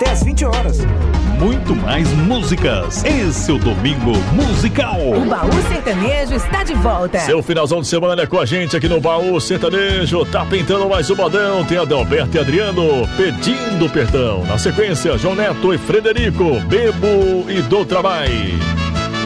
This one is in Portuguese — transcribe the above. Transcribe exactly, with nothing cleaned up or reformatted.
até às vinte horas. Muito mais músicas. Esse é o Domingo Musical. O Baú Sertanejo está de volta. Seu finalzão de semana com a gente aqui no Baú Sertanejo. Tá pintando mais o modão. Tem Adalberto e Adriano pedindo perdão. Na sequência, João Neto e Frederico. Bebo e dou trabalho.